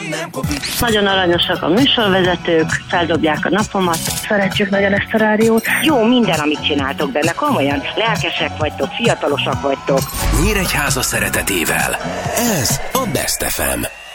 Nagyon aranyosak a műsorvezetők, feldobják a napomat. Szeretjük nagyon ezt a rádiót. Jó minden, amit csináltok benne, komolyan. Lelkesek vagytok, fiatalosak vagytok. Nyíregyháza szeretetével. Ez a Best FM.